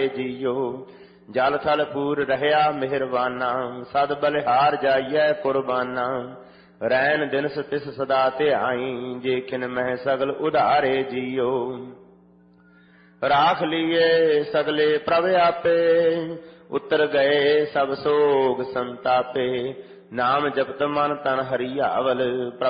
ਉਧਾਰੇ JIO. ਜਲ ਥਲ ਪੂਰ ਰਹਿਆ ਮਿਹਰਬਾਨਾ, ਸਦ ਬਲਿਹਾਰ ਜਾਈਐ ਕੁਰਬਾਨਾ। ਰੈਣ ਦਿਨਸ ਤਿਸ ਸਦਾ ਧਿਆਈ, ਜੇ ਖਿਨ ਮਹਿ ਸਗਲ ਉਧਾਰੇ ਜੀਓ। ਰਾਖ ਲੀਏ ਸਗਲੇ ਪ੍ਰਭ ਆਪੇ, ਉਤਰ ਗਏ ਸਭ ਸੋਗ ਸੰਤਾਪੇ। ਨਾਮ ਜਪਤ ਮਨ ਤਨ ਹਰਿਆਵਲ,